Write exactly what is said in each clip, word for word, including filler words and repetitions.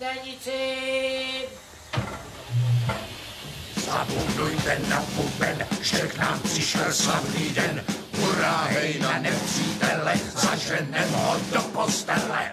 stanici. Zabudujte na pupen, že k nám přišel slavný den. Hurá, hej na nepřítele, zaženem ho do postele.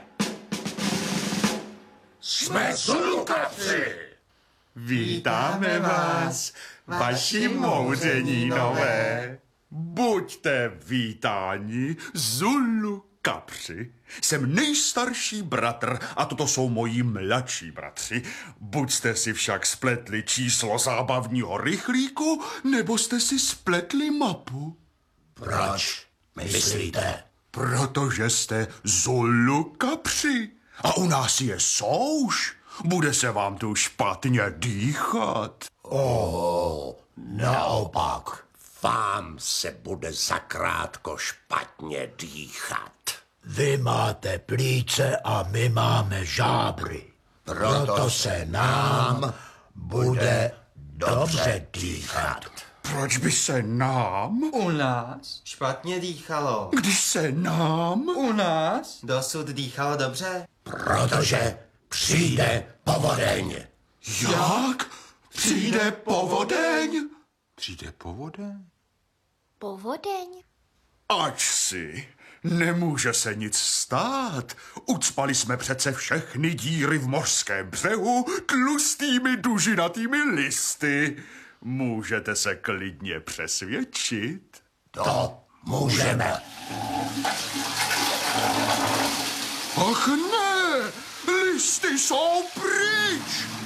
Jsme Zulukapři! Vítáme vás, vaši mouřenínové. Buďte vítáni, Zulukapři. Jsem nejstarší bratr a toto jsou moji mladší bratři. Buď jste si však spletli číslo zábavního rychlíku, nebo jste si spletli mapu. Proč myslíte? Protože jste Zulukapři. A u nás je souš. Bude se vám tu špatně dýchat. Oh, naopak. Vám se bude zakrátko špatně dýchat. Vy máte plíce a my máme žábry. Proto se nám bude dobře dýchat. Proč by se nám, U nás špatně dýchalo. když se nám... U nás dosud dýchalo dobře. Protože přijde povodeň. Jak? Přijde povodeň? Přijde povodeň? Povodeň? Ač si, nemůže se nic stát. Ucpali jsme přece všechny díry v mořském břehu tlustými dužinatými listy. Můžete se klidně přesvědčit. To můžeme. Ach ne, listy jsou pryč.